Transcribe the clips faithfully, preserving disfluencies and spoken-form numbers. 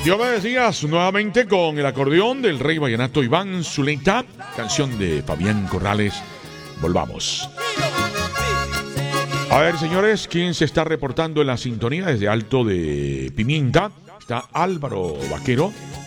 Diomedes Díaz nuevamente con el acordeón del rey vallenato Iván Zuleta, canción de Fabián Corrales. Volvamos. A ver, señores, ¿quién se está reportando en la sintonía desde Alto de Pimienta? Está Álvaro Vaquero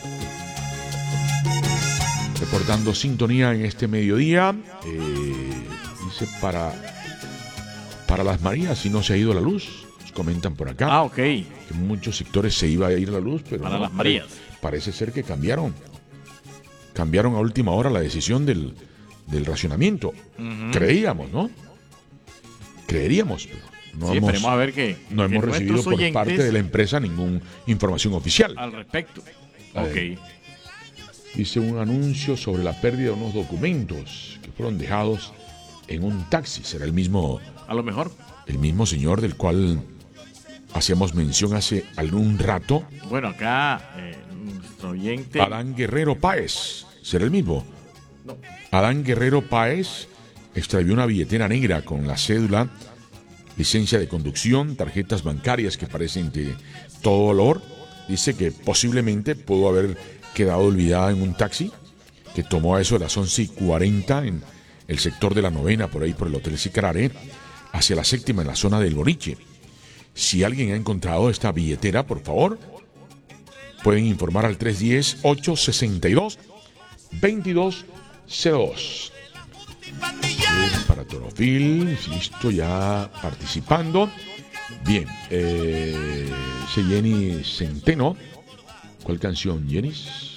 reportando sintonía en este mediodía. Eh, dice para, para las Marías, si no se ha ido la luz. Comentan por acá. Ah, ok. Que en muchos sectores se iba a ir la luz, pero para no, las Marías. Parece ser que cambiaron. Cambiaron a última hora la decisión del, del racionamiento. Uh-huh. Creíamos, ¿no? Creeríamos, pero no sí, hemos, esperemos a ver que, no que hemos recibido por oyentes, parte de la empresa ninguna información oficial. Al respecto. Ok. Dice un anuncio sobre la pérdida de unos documentos que fueron dejados en un taxi. Será el mismo. A lo mejor. El mismo señor del cual hacíamos mención hace algún rato. Bueno, acá eh, nuestro oyente Adán Guerrero Páez. ¿Será el mismo? No. Adán Guerrero Páez extravió una billetera negra con la cédula, licencia de conducción, tarjetas bancarias que parecen de todo olor. Dice que posiblemente pudo haber quedado olvidada en un taxi que tomó a eso de las once y cuarenta en el sector de la novena, por ahí por el Hotel Sicarare, hacia la séptima en la zona del Boliche. Si alguien ha encontrado esta billetera, por favor, pueden informar al tres uno cero, ocho seis dos, dos dos cero dos. Para Torofil, listo, ya participando. Bien, eh, se Jenny Centeno. ¿Cuál canción, Jenny?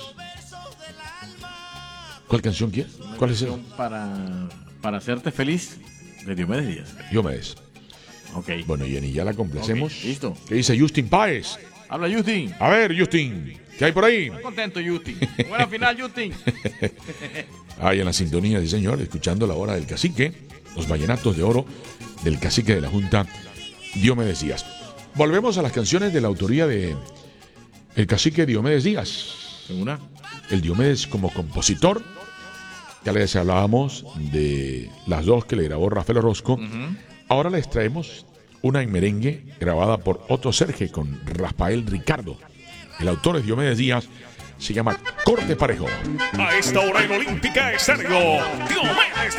¿Cuál canción quieres? ¿Cuál es el? Para, para hacerte feliz, de Diomedes Díaz. Diomedes. Ok. Bueno, Jenny, ya la complacemos. Okay, listo. ¿Qué dice Justin Páez? Habla Justin. A ver, Justin, ¿qué hay por ahí? Estoy contento, Justin. Buena final, Justin. Ahí en la sintonía, sí señor, escuchando la hora del cacique, los vallenatos de oro del cacique de la Junta, Diomedes Díaz. Volvemos a las canciones de la autoría de el cacique Diomedes Díaz. ¿Una? El Diomedes como compositor. Ya les hablábamos de las dos que le grabó Rafael Orozco. Uh-huh. Ahora les traemos una en merengue grabada por Otto Serge con Rafael Ricardo. El autor es Diomedes Díaz. Se llama Corte Parejo. A esta hora en Olímpica Estéreo, Diomedes